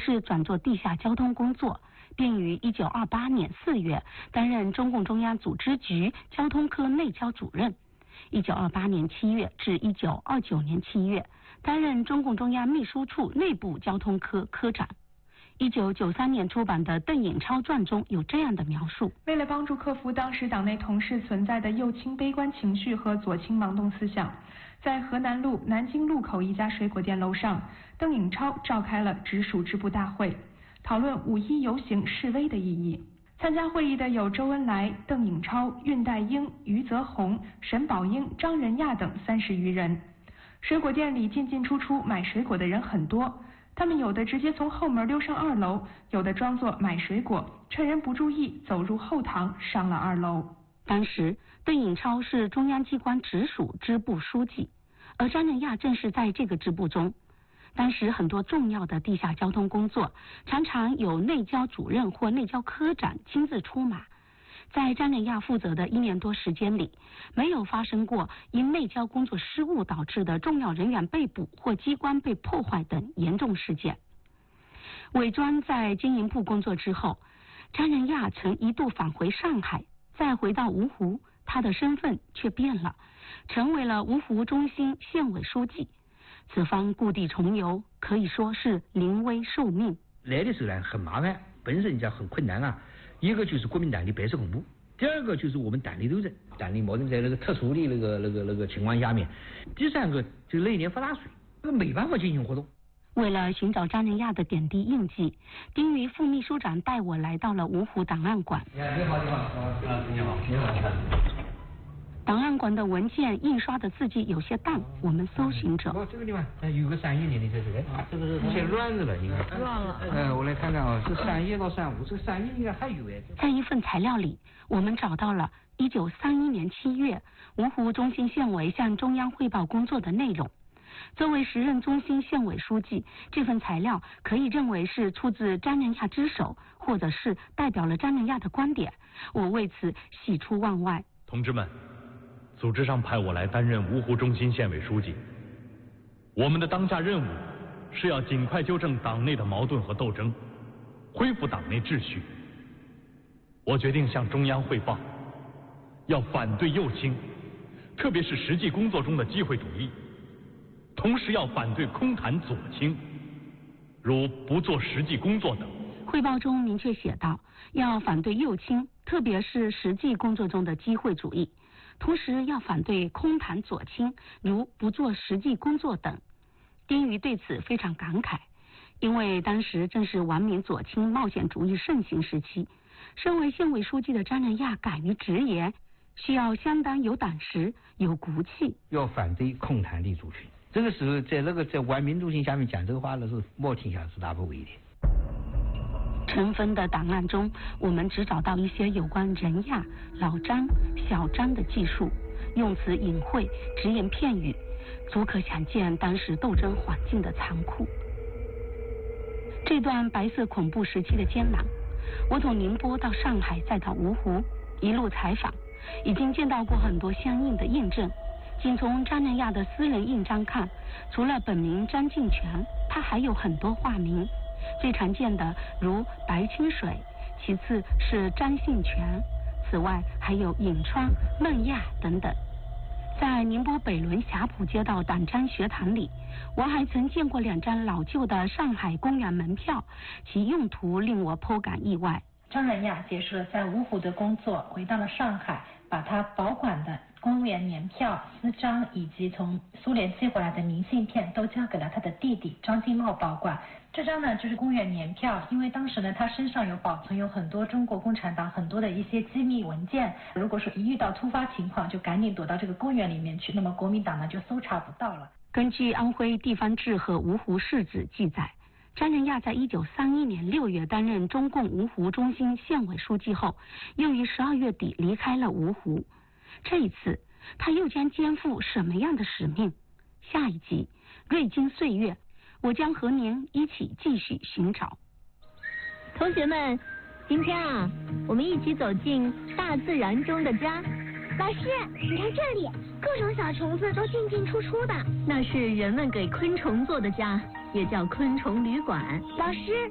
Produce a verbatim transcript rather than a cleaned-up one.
是转做地下交通工作，并于一九二八年四月担任中共中央组织局交通科内交主任。一九二八年七月至一九二九年七月担任中共中央秘书处内部交通科科长。一九九三年出版的《邓颖超传》中有这样的描述： 为了帮助克服当时党内同事存在的右倾悲观情绪和左倾盲动思想，在河南路南京路口一家水果店楼上，邓颖超召开了直属支部大会，讨论五一游行示威的意义。参加会议的有周恩来、邓颖超、恽代英、余则红、沈宝英、张仁亚等三十余人。水果店里进进出出买水果的人很多，他们有的直接从后门溜上二楼，有的装作买水果，趁人不注意走入后堂上了二楼。 当时邓颖超是中央机关直属支部书记，而张仁亚正是在这个支部中。当时很多重要的地下交通工作常常有内交主任或内交科长亲自出马。在张仁亚负责的一年多时间里，没有发生过因内交工作失误导致的重要人员被捕或机关被破坏等严重事件。韦专在经营部工作之后，张仁亚曾一度返回上海，再回到芜湖，他的身份却变了，成为了芜湖中心县委书记。此番故地重游，可以说是临危受命。 来的时候呢，很麻烦，本身讲很困难啊。一个就是国民党的白色恐怖，第二个就是我们党内斗争，党内矛盾在那个特殊的那个那个那个情况下面，第三个就是那一年发大水，那没办法进行活动。 为了寻找张仁亚的点滴印记，丁瑜副秘书长带我来到了芜湖档案馆。 你好，你好，你好，你好，你好，你好。 档案馆的文件印刷的字迹有些淡，我们搜寻着。 哦，这个地方有个三一年的在这个，啊，这个是有些乱着了，应该。乱了。呃，我来看看啊，是三一到三五，这个三一应该还有哎。 在一份材料里，我们找到了一九三一年七月芜湖中心县委向中央汇报工作的内容。作为时任中心县委书记，这份材料可以认为是出自张仁亚之手，或者是代表了张仁亚的观点。我为此喜出望外。 同志们，组织上派我来担任芜湖中心县委书记，我们的当下任务是要尽快纠正党内的矛盾和斗争，恢复党内秩序。我决定向中央汇报，要反对右倾，特别是实际工作中的机会主义，同时要反对空谈左倾，如不做实际工作等。 汇报中明确写道，要反对右倾，特别是实际工作中的机会主义，同时要反对空谈左倾，如不做实际工作等。丁瑜对此非常感慨，因为当时正是顽民左倾冒险主义盛行时期，身为县委书记的张仁亚敢于直言，需要相当有胆识、有骨气。 要反对空谈的族群，这个时候在那个在顽民中心下面讲这个话呢，是莫听下是大不为的。 尘封的档案中，我们只找到一些有关仁亚、老张、小张的记述，用词隐晦，只言片语，足可想见当时斗争环境的残酷。这段白色恐怖时期的艰难，我从宁波到上海再到芜湖，一路采访，已经见到过很多相应的印证。仅从张仁亚的私人印章看，除了本名张敬全，他还有很多化名。最常见的如白清水，其次是张信全，此外还有颍川、孟亚等等。在宁波北仑霞浦街道党章学堂里，我还曾见过两张老旧的上海公园门票，其用途令我颇感意外。 张仁亚结束了在芜湖的工作，回到了上海，把他保管的公园年票、私章以及从苏联寄回来的明信片都交给了他的弟弟张金茂保管。这张呢就是公园年票，因为当时呢他身上有保存有很多中国共产党很多的一些机密文件，如果说一遇到突发情况就赶紧躲到这个公园里面去，那么国民党呢就搜查不到了。 根据安徽地方志和芜湖市志记载，张仁亚在一九三一年六月担任中共芜湖中心县委书记后，又于十二月底离开了芜湖。这一次他又将肩负什么样的使命？下一集瑞金岁月，我将和您一起继续寻找。 同学们，今天啊，我们一起走进大自然中的家。 老师，你看这里，各种小虫子都进进出出的。 那是人们给昆虫做的家，也叫昆虫旅馆。 老师。